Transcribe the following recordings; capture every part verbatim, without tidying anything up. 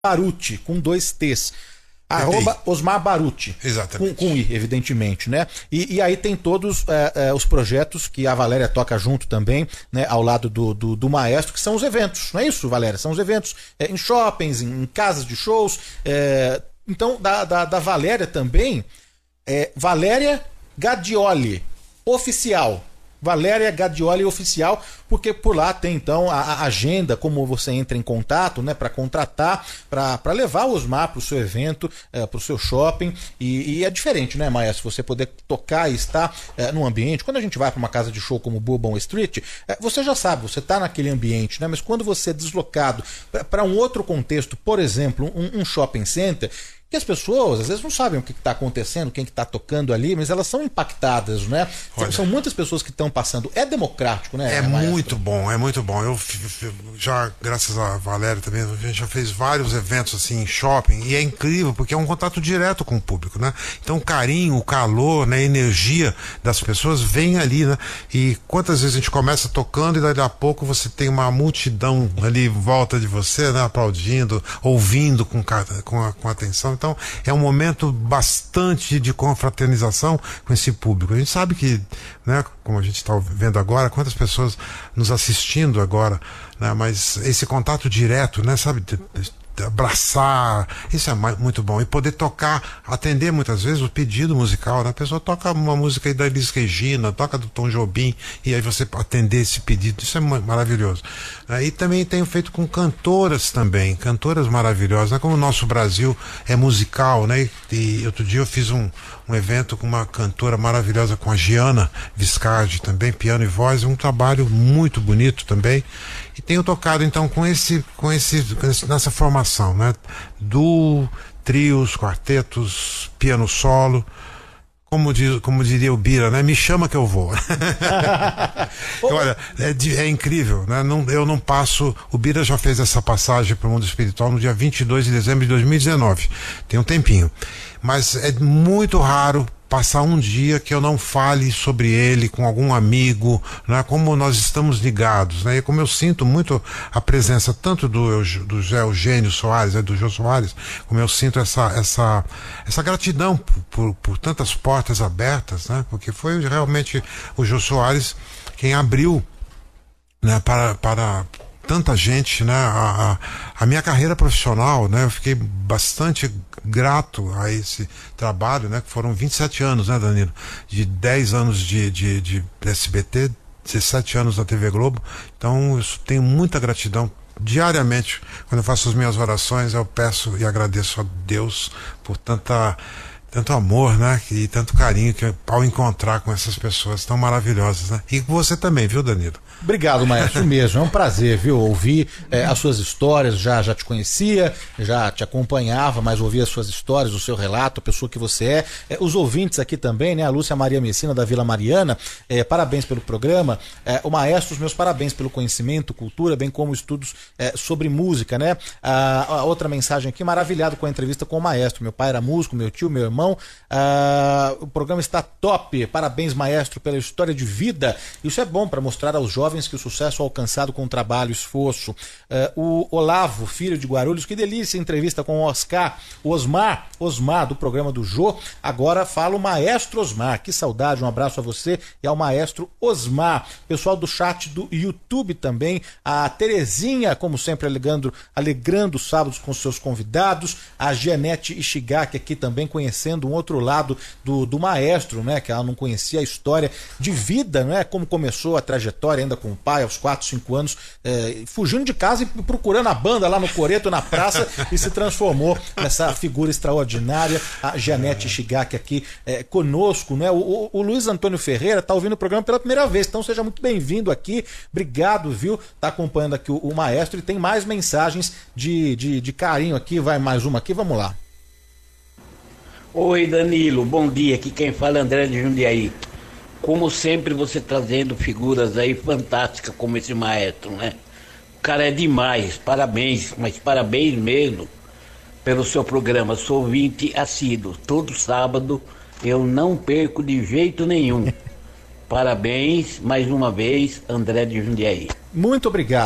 Baruti, com dois T's. Arroba Osmar Baruti. Exatamente. Com, com I, evidentemente, né? E, e aí tem todos é, é, os projetos que a Valéria toca junto também, né? Ao lado do, do, do maestro, que são os eventos, não é isso, Valéria? São os eventos é, em shoppings, em, em casas de shows. É, então, da, da, da Valéria também, é Valéria Gadioli, oficial. Valéria Gadioli Oficial, porque por lá tem então a, a agenda, como você entra em contato, né, para contratar, para levar o Osmar para o seu evento, é, para o seu shopping, e, e é diferente, né, Maestro, você poder tocar e estar é, num ambiente. Quando a gente vai para uma casa de show como Bourbon Street, é, você já sabe, você está naquele ambiente, né, mas quando você é deslocado para um outro contexto, por exemplo, um, um shopping center, que as pessoas às vezes não sabem o que está acontecendo, quem que está tocando ali, mas elas são impactadas, né? Olha, são muitas pessoas que estão passando. É democrático, né? É muito bom, é muito bom. Eu já, graças a Valéria também, a gente já fez vários eventos assim em shopping, e é incrível porque é um contato direto com o público, né? Então o carinho, o calor, né, a energia das pessoas vem ali, né? E quantas vezes a gente começa tocando e daqui a pouco você tem uma multidão ali em volta de você, né, aplaudindo, ouvindo com, com, com atenção. Então, é um momento bastante de confraternização com esse público. A gente sabe que, né, como a gente está vendo agora, quantas pessoas nos assistindo agora, né, mas esse contato direto, né, sabe, de, de, de abraçar, isso é muito bom. E poder tocar, atender muitas vezes o pedido musical, né? A pessoa toca uma música aí da Elis Regina, toca do Tom Jobim, e aí você atender esse pedido, isso é maravilhoso. E também tenho feito com cantoras também, cantoras maravilhosas, né? Como o nosso Brasil é musical, né? E outro dia eu fiz um, um evento com uma cantora maravilhosa, com a Giana Viscardi também, piano e voz, um trabalho muito bonito também. E tenho tocado então com esse, com esse, com esse nessa formação, né? Do trios, quartetos, piano solo. Como, diz, como diria o Bira, né? Me chama que eu vou. Olha, é, é incrível, né? Não, eu não passo. O Bira já fez essa passagem para o mundo espiritual no dia vinte e dois de dezembro de dois mil e dezenove. Tem um tempinho. Mas é muito raro passar um dia que eu não fale sobre ele com algum amigo, né? Como nós estamos ligados, né? E como eu sinto muito a presença tanto do, do Zé Eugênio Soares, né? Do Jô Soares, como eu sinto essa, essa, essa gratidão por, por, por tantas portas abertas, né? Porque foi realmente o Jô Soares quem abriu, né? para, para tanta gente, né? A, a, a minha carreira profissional, né? Eu fiquei bastante grato a esse trabalho, né? Que foram vinte e sete anos, né, Danilo? De dez anos de, de, de S B T, dezessete anos na T V Globo. Então eu tenho muita gratidão. Diariamente, quando eu faço as minhas orações, eu peço e agradeço a Deus por tanta, tanto amor, né? E tanto carinho que ao encontrar com essas pessoas tão maravilhosas, né? E com você também, viu, Danilo? Obrigado, Maestro, mesmo. É um prazer, viu? Ouvir é, as suas histórias. Já, já te conhecia, já te acompanhava, mas ouvir as suas histórias, o seu relato, a pessoa que você é. é os ouvintes aqui também, né? A Lúcia Maria Messina, da Vila Mariana. É, parabéns pelo programa. É, o Maestro, os meus parabéns pelo conhecimento, cultura, bem como estudos é, sobre música, né? A, a outra mensagem aqui, maravilhado com a entrevista com o Maestro. Meu pai era músico, meu tio, meu irmão. Ah, o programa está top. Parabéns, Maestro, pela história de vida. Isso é bom para mostrar aos jovens que o sucesso é alcançado com trabalho e esforço. Uh, o Olavo, filho de Guarulhos, que delícia, entrevista com o Oscar. O Osmar, Osmar, do programa do Jô. Agora fala o Maestro Osmar. Que saudade, um abraço a você e ao Maestro Osmar. Pessoal do chat do YouTube também. A Terezinha, como sempre, alegrando, alegrando os sábados com seus convidados. A Gianete Ishigaki aqui também, conhecendo um outro lado do, do Maestro, né? Que ela não conhecia a história de vida, né? Como começou a trajetória ainda com o pai aos quatro, cinco anos, é, fugindo de casa e procurando a banda lá no Coreto, na praça, e se transformou nessa figura extraordinária. A Gianete Ishigaki aqui é, conosco, né? O, o, o Luiz Antônio Ferreira está ouvindo o programa pela primeira vez, então seja muito bem-vindo aqui. Obrigado, viu? Está acompanhando aqui o, o Maestro, e tem mais mensagens de, de, de carinho aqui. Vai mais uma aqui, vamos lá. Oi, Danilo, bom dia. Aqui quem fala é André de Jundiaí. Como sempre, você trazendo figuras aí fantásticas como esse Maestro, né? O cara é demais, parabéns, mas parabéns mesmo pelo seu programa. Sou ouvinte assíduo, todo sábado eu não perco de jeito nenhum. Parabéns, mais uma vez, André de Jundiaí. Muito obrigado.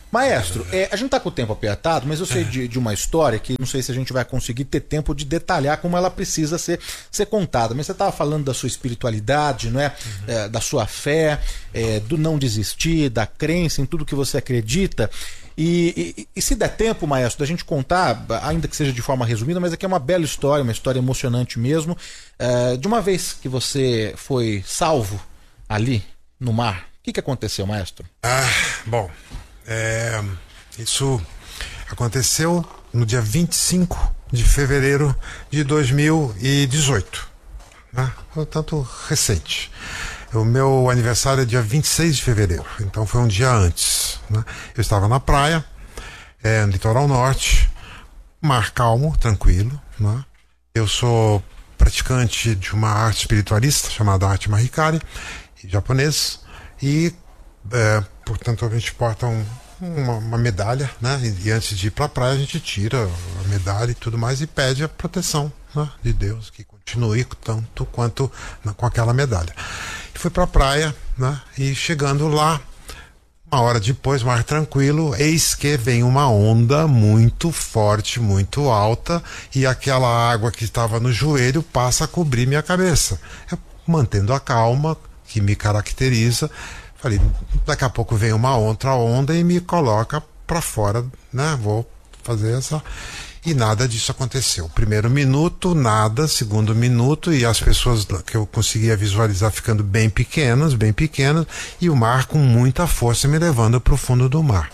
Maestro, é, a gente tá com o tempo apertado, mas eu sei de, de uma história que não sei se a gente vai conseguir ter tempo de detalhar como ela precisa ser, ser contada. Mas você estava falando da sua espiritualidade, não é? Uhum. É, da sua fé, é, do não desistir, da crença em tudo que você acredita. E, e, e se der tempo, maestro, da gente contar, ainda que seja de forma resumida, mas aqui é uma bela história, uma história emocionante mesmo, é, de uma vez que você foi salvo ali no mar. O que, que aconteceu, maestro? Ah, bom... É, isso aconteceu no dia vinte e cinco de fevereiro de dois mil e dezoito, né? Portanto, recente. O meu aniversário é dia vinte e seis de fevereiro, então foi um dia antes, né? Eu estava na praia, é, no litoral norte, mar calmo, tranquilo, né? Eu sou praticante de uma arte espiritualista chamada arte Mahikari, japonês, e É, portanto, a gente porta um, uma, uma medalha, né? E, e antes de ir para a praia, a gente tira a medalha e tudo mais e pede a proteção, né, de Deus, que continue tanto quanto na, com aquela medalha. E fui para a praia, né? E chegando lá, uma hora depois, mar tranquilo, eis que vem uma onda muito forte, muito alta, e aquela água que estava no joelho passa a cobrir minha cabeça. Eu, mantendo a calma que me caracteriza, falei, daqui a pouco vem uma outra onda e me coloca para fora, né? Vou fazer essa... E nada disso aconteceu. Primeiro minuto, nada. Segundo minuto, e as pessoas que eu conseguia visualizar ficando bem pequenas, bem pequenas, e o mar com muita força me levando para o fundo do mar.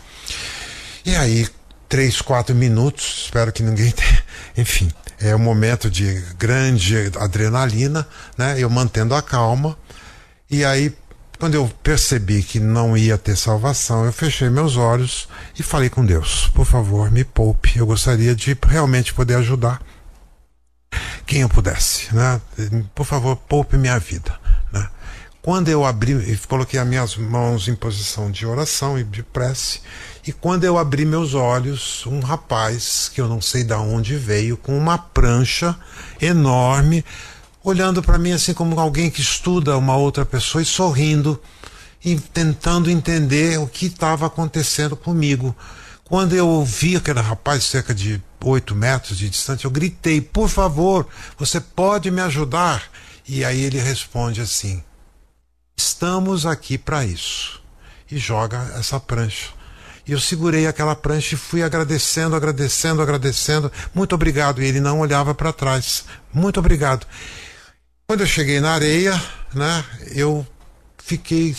E aí, três, quatro minutos, espero que ninguém tenha... Enfim, é um momento de grande adrenalina, né? Eu mantendo a calma. E aí, quando eu percebi que não ia ter salvação, eu fechei meus olhos e falei com Deus, por favor, me poupe, eu gostaria de realmente poder ajudar quem eu pudesse, né? Por favor, poupe minha vida, né? Quando eu abri, e coloquei as minhas mãos em posição de oração e de prece, e quando eu abri meus olhos, um rapaz, que eu não sei de onde veio, com uma prancha enorme, olhando para mim assim como alguém que estuda uma outra pessoa e sorrindo e tentando entender o que estava acontecendo comigo. Quando eu ouvi aquele rapaz cerca de oito metros de distância, eu gritei, por favor, você pode me ajudar? E aí ele responde assim, estamos aqui para isso. E joga essa prancha. E eu segurei aquela prancha e fui agradecendo, agradecendo, agradecendo. Muito obrigado. E ele não olhava para trás. Muito obrigado. Quando eu cheguei na areia, né, eu fiquei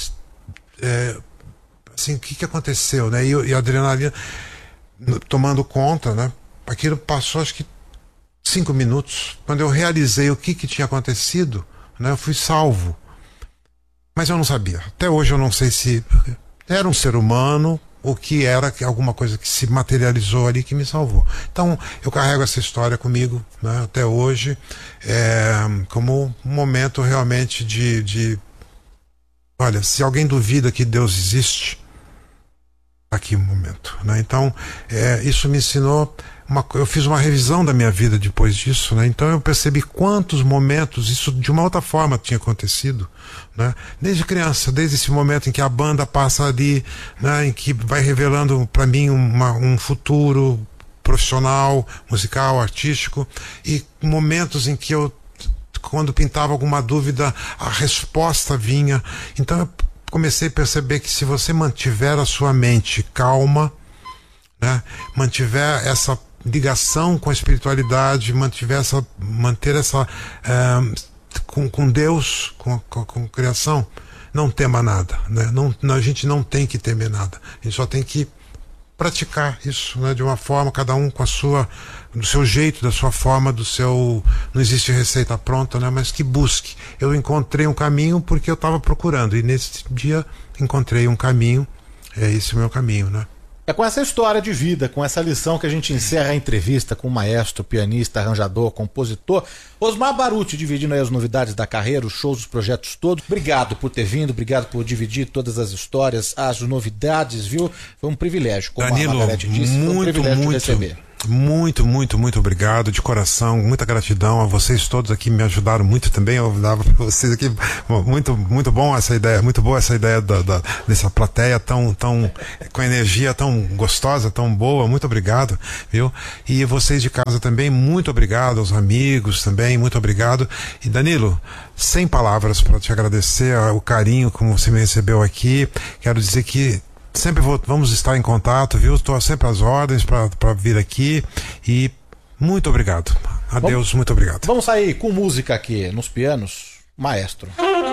é, assim, o que, que aconteceu, né? E, e a adrenalina tomando conta, né? Aquilo passou acho que cinco minutos. Quando eu realizei o que, que tinha acontecido, né, eu fui salvo. Mas eu não sabia. Até hoje eu não sei se era um ser humano, o que era alguma coisa que se materializou ali que me salvou. Então, eu carrego essa história comigo, né, até hoje, é, como um momento realmente de, de... Olha, se alguém duvida que Deus existe, aqui um momento, né? Então, é, isso me ensinou... Uma, eu fiz uma revisão da minha vida depois disso, né? Então eu percebi quantos momentos isso de uma outra forma tinha acontecido, né? Desde criança, desde esse momento em que a banda passa ali, né? Em que vai revelando para mim uma, um futuro profissional, musical, artístico, e momentos em que eu, quando pintava alguma dúvida, a resposta vinha. Então eu comecei a perceber que se você mantiver a sua mente calma, né? Mantiver essa ligação com a espiritualidade, mantiver essa, manter essa é, com, com Deus, com, com, com a criação, não tema nada, né? Não, não, a gente não tem que temer nada, a gente só tem que praticar isso, né? De uma forma, cada um com a sua, do seu jeito, da sua forma, do seu, não existe receita pronta, né? Mas que busque. Eu encontrei um caminho porque eu estava procurando, e nesse dia encontrei um caminho, é esse o meu caminho, né? É com essa história de vida, com essa lição que a gente encerra a entrevista com o maestro, pianista, arranjador, compositor Osmar Baruti, dividindo aí as novidades da carreira, os shows, os projetos todos. Obrigado por ter vindo, obrigado por dividir todas as histórias, as novidades, viu? Foi um privilégio, como Danilo, a Margarete disse, muito, foi um privilégio muito, receber. Muito, muito, muito obrigado, de coração, muita gratidão a vocês todos aqui, me ajudaram muito também, eu dava para vocês aqui, muito, muito bom essa ideia, muito boa essa ideia da, da, dessa plateia tão, tão, com energia tão gostosa, tão boa, muito obrigado, viu? E vocês de casa também, muito obrigado, aos amigos também, muito obrigado. E Danilo, sem palavras para te agradecer o carinho como você me recebeu aqui, quero dizer que sempre vou, vamos estar em contato, viu? Estou sempre às ordens para vir aqui e muito obrigado. Adeus, vamos, muito obrigado. Vamos sair com música aqui nos pianos, maestro.